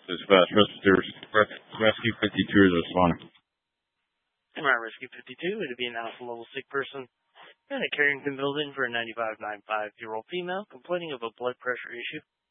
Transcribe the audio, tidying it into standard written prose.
Dispatch, Rescue 52 is responding. MR Rescue 52, it'd be an alpha level sick person in a Carrington building for a 95-95-year-old female complaining of a blood pressure issue.